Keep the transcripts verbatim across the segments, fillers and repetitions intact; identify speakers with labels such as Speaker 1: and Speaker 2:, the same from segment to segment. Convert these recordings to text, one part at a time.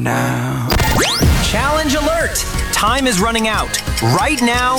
Speaker 1: now.
Speaker 2: Challenge alert! Time is running out. Right now,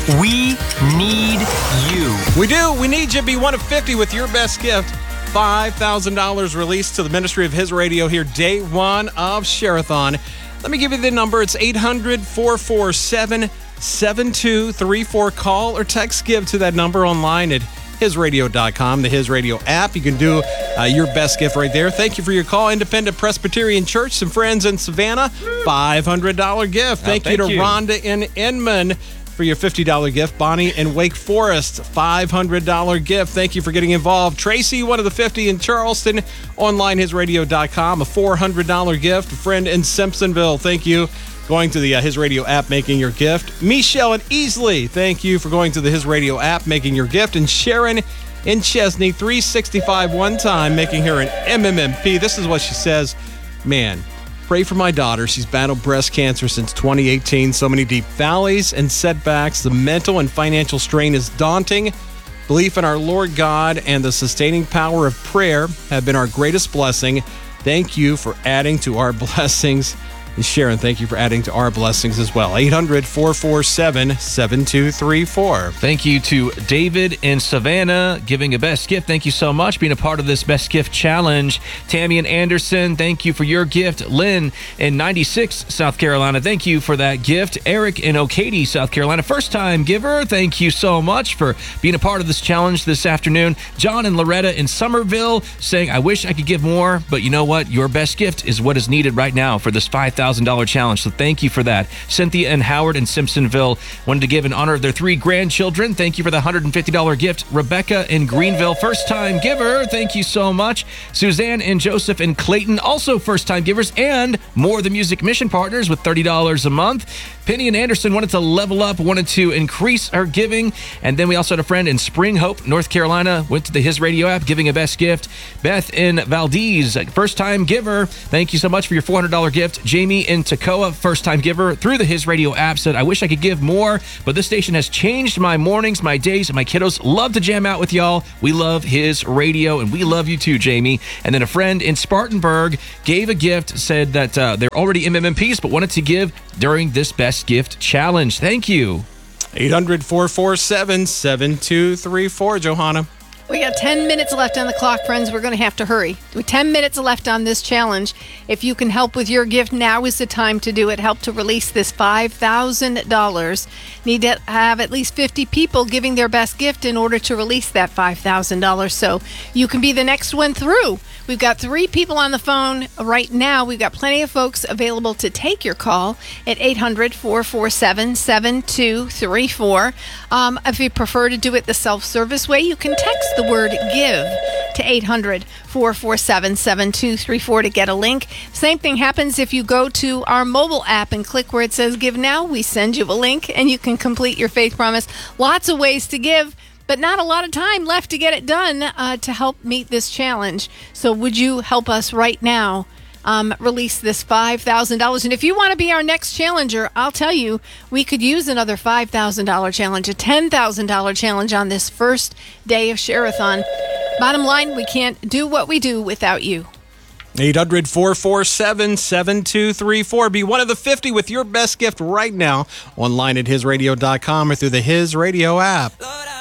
Speaker 2: we need you.
Speaker 3: We do. We need you to be one of fifty with your best gift. five thousand dollars released to the Ministry of His Radio here, day one of Share-a-thon. Let me give you the number. It's eight hundred, four four seven, seven two three four. Call or text give to that number online at his radio dot com, the His Radio app. You can do uh, your best gift right there. Thank you for your call. Independent Presbyterian Church, some friends in Savannah, five hundred dollars gift. Thank, oh, thank you to you. Rhonda in Inman for your fifty dollars gift. Bonnie in Wake Forest, five hundred dollars gift. Thank you for getting involved. Tracy, one of the fifty in Charleston, online his radio dot com, a four hundred dollars gift. A friend in Simpsonville, thank you. Going to the uh, His Radio app, making your gift. Michelle and Easley, thank you for going to the His Radio app, making your gift. And Sharon in Chesney, three sixty-five one time, making her an M M M P. This is what she says. Man, pray for my daughter. She's battled breast cancer since twenty eighteen. So many deep valleys and setbacks. The mental and financial strain is daunting. Belief in our Lord God and the sustaining power of prayer have been our greatest blessing. Thank you for adding to our blessings. And Sharon, thank you for adding to our blessings as well. eight hundred, four four seven, seven two three four.
Speaker 4: Thank you to David in Savannah, giving a best gift. Thank you so much being a part of this best gift challenge. Tammy and Anderson, thank you for your gift. Lynn in ninety-six, South Carolina, thank you for that gift. Eric in Ocady, South Carolina, first time giver. Thank you so much for being a part of this challenge this afternoon. John and Loretta in Somerville saying, I wish I could give more, but you know what? Your best gift is what is needed right now for this five thousand dollars challenge. So thank you for that. Cynthia and Howard in Simpsonville wanted to give in honor of their three grandchildren. Thank you for the one hundred fifty dollars gift. Rebecca in Greenville, first time giver. Thank you so much. Suzanne and Joseph in Clayton, also first time givers, and More the Music Mission Partners with thirty dollars a month. Penny and Anderson wanted to level up, wanted to increase her giving. And then we also had a friend in Spring Hope, North Carolina, went to the His Radio app, giving a best gift. Beth in Valdez, first time giver. Thank you so much for your four hundred dollars gift. Jamie in Toccoa, first time giver, through the His Radio app, said, I wish I could give more, but this station has changed my mornings, my days, and my kiddos love to jam out with y'all. We love His Radio, and we love you too, Jamie. And then a friend in Spartanburg gave a gift, said that uh, they're already M M M Ps, but wanted to give during this best gift challenge. Thank you.
Speaker 3: eight hundred, four four seven, seven two three four, Johanna.
Speaker 5: We got ten minutes left on the clock, friends. We're going to have to hurry. With ten minutes left on this challenge. If you can help with your gift, now is the time to do it. Help to release this five thousand dollars. Need to have at least fifty people giving their best gift in order to release that five thousand dollars. So you can be the next one through. We've got three people on the phone right now. We've got plenty of folks available to take your call at eight hundred, four four seven, seven two three four. Um, if you prefer to do it the self-service way, you can text the word GIVE to eight hundred, four four seven, seven two three four to get a link. Same thing happens if you go to our mobile app and click where it says Give Now. We send you a link and you can complete your faith promise. Lots of ways to give, but not a lot of time left to get it done uh, to help meet this challenge. So would you help us right now um, release this five thousand dollars? And if you want to be our next challenger, I'll tell you, we could use another five thousand dollars challenge, a ten thousand dollars challenge on this first day of Share-a-thon. Bottom line, we can't do what we do without you.
Speaker 3: eight hundred, four four seven, seven two three four. Be one of the fifty with your best gift right now online at his radio dot com or through the His Radio app.